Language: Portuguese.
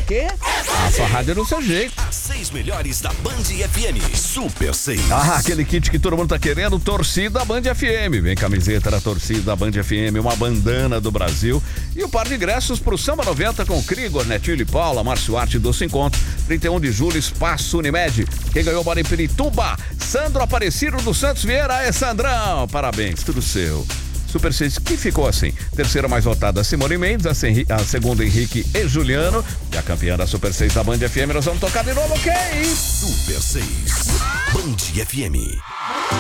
quê? A sua rádio do seu jeito. As 6 melhores da Band FM. Super 6. Aquele kit que todo mundo tá querendo, torcida Band FM. Vem camiseta da torcida Band FM, uma bandana do Brasil e um par de ingressos pro Samba 90 com Krigor, Netinho e Paula, Márcio Arte Doce Encontro, 31 de julho, Espaço Unimed. Quem ganhou mora em Pirituba, Sandro Aparecido dos Santos Vieira. É Sandrão, parabéns, tudo seu. Super 6, que ficou assim. Terceira mais votada, Simone Mendes. A segunda, Henrique e Juliano. E a campeã da Super 6 da Band FM. Nós vamos tocar de novo, ok? Super 6. Band FM.